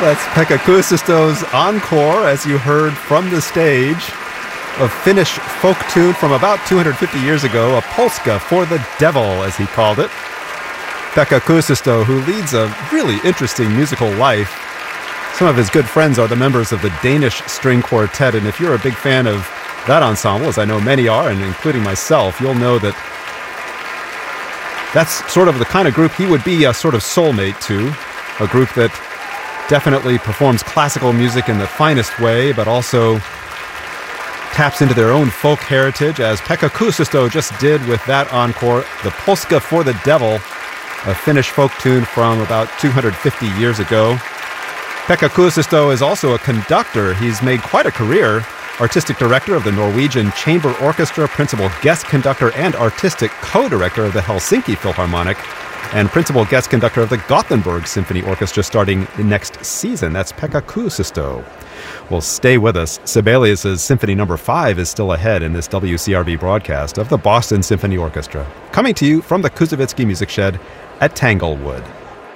That's Pekka Kuusisto's encore, as you heard from the stage, of Finnish folk tune from about 250 years ago, a polska for the devil, as he called it. Pekka Kuusisto, who leads a really interesting musical life. Some of his good friends are the members of the Danish String Quartet, and if you're a big fan of that ensemble, as I know many are, and including myself, you'll know that that's sort of the kind of group he would be a sort of soulmate to, a group that definitely performs classical music in the finest way, but also taps into their own folk heritage, as Pekka Kuusisto just did with that encore, the Polska for the Devil, a Finnish folk tune from about 250 years ago. Pekka Kuusisto is also a conductor. He's made quite a career. Artistic director of the Norwegian Chamber Orchestra, principal guest conductor and artistic co-director of the Helsinki Philharmonic, and principal guest conductor of the Gothenburg Symphony Orchestra starting next season. That's Pekka Kuusisto. Well, stay with us. Sibelius' Symphony No. 5 is still ahead in this WCRB broadcast of the Boston Symphony Orchestra, coming to you from the Kuzovitsky Music Shed at Tanglewood.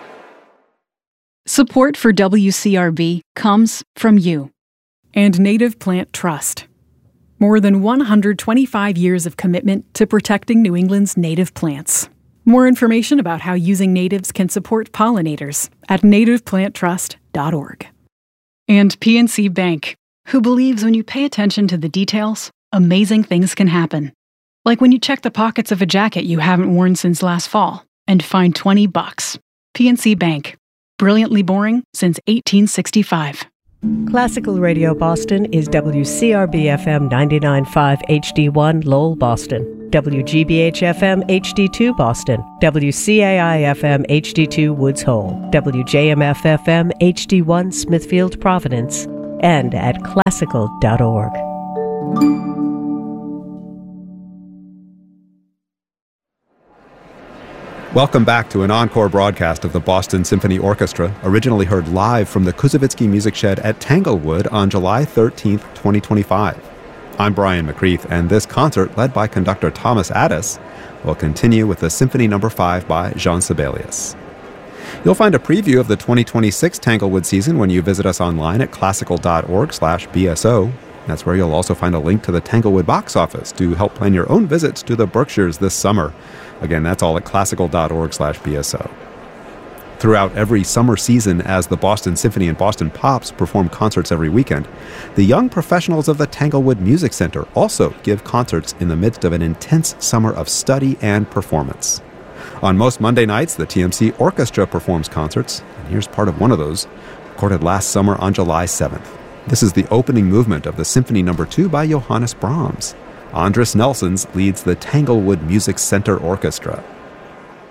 Support for WCRB comes from you and Native Plant Trust. More than 125 years of commitment to protecting New England's native plants. More information about how using natives can support pollinators at nativeplanttrust.org. And PNC Bank, who believes when you pay attention to the details, amazing things can happen. Like when you check the pockets of a jacket you haven't worn since last fall and find $20. PNC Bank. Brilliantly boring since 1865. Classical Radio Boston is WCRB-FM 99.5 HD1 Lowell, Boston, WGBH-FM HD2 Boston, WCAI-FM HD2 Woods Hole, WJMF-FM HD1 Smithfield, Providence, and at classical.org. Welcome back to an encore broadcast of the Boston Symphony Orchestra, originally heard live from the Kuzovitsky Music Shed at Tanglewood on July 13th, 2025. I'm Brian McCreath, and this concert, led by conductor Thomas Addis, will continue with the Symphony No. 5 by Jean Sibelius. You'll find a preview of the 2026 Tanglewood season when you visit us online at classical.org/BSO. That's where you'll also find a link to the Tanglewood box office to help plan your own visits to the Berkshires this summer. Again, that's all at classical.org/BSO. Throughout every summer season, as the Boston Symphony and Boston Pops perform concerts every weekend, the young professionals of the Tanglewood Music Center also give concerts in the midst of an intense summer of study and performance. On most Monday nights, the TMC Orchestra performs concerts, and here's part of one of those, recorded last summer on July 7th. This is the opening movement of the Symphony No. 2 by Johannes Brahms. Andris Nelsons leads the Tanglewood Music Center Orchestra.